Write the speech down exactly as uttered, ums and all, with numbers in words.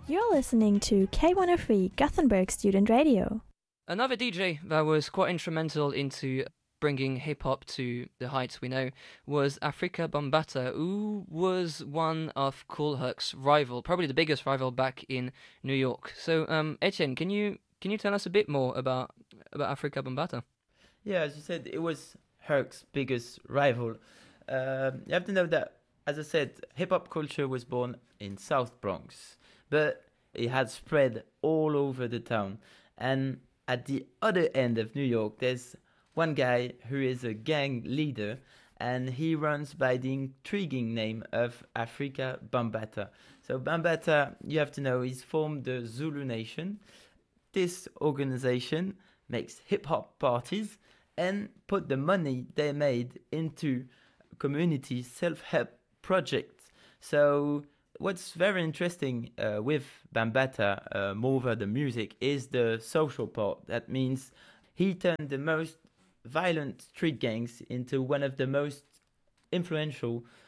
You're listening to K one oh three Gothenburg Student Radio. Another D J that was quite instrumental into bringing hip-hop to the heights we know was Afrika Bambaataa, who was one of Kool Herc's rival, probably the biggest rival back in New York. So, um, Etienne, can you can you tell us a bit more about about Afrika Bambaataa? Yeah, as you said, it was Herc's biggest rival. Um, you have to know that, as I said, hip-hop culture was born in South Bronx, but it had spread all over the town. And at the other end of New York, there's one guy who is a gang leader, and he runs by the intriguing name of Afrika Bambaataa. So Bambaataa, you have to know, is formed the Zulu Nation. This organization makes hip-hop parties and put the money they made into community self-help projects. So what's very interesting uh, with Bambaataa, uh, more than the music, is the social part. That means he turned the most violent street gangs into one of the most influential